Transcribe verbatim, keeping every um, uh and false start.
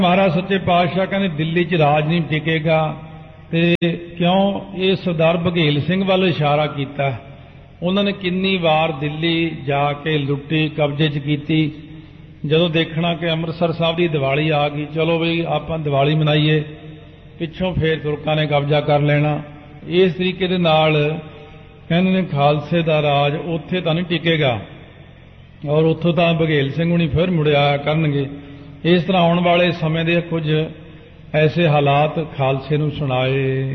महाराज सच्चे पातशाह कहते दिल्ली च राज नहीं टिकेगा ते क्यों ये सरदार बघेल सिंह वाल इशारा किया। उन्होंने किन्नी वार दिल्ली जाके लुट्टी कब्जे च की। जदों देखना कि अमृतसर साहब की दिवाली आ गई, चलो बई आपां दिवाली मनाईए, पिछों फिर तुर्कां ने कब्जा कर लेना। इस तरीके दे नाल कहंदे ने खालसे दा राज उत्थे तां नहीं टिकेगा और उत्थों तां बघेल सिंह हुणी फिर मुड़ आया करनगे। इस तरह आने वाले समय के कुछ ऐसे हालात खालसे नूं सुनाए।